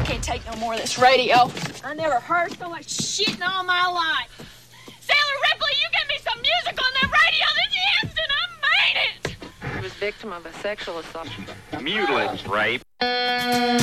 can't take no more of this radio. I never heard so much shit in all my life. Sailor Ripley, you get me some music on that radio this instant. I made it. He was victim of a sexual assault. Mutilage rape.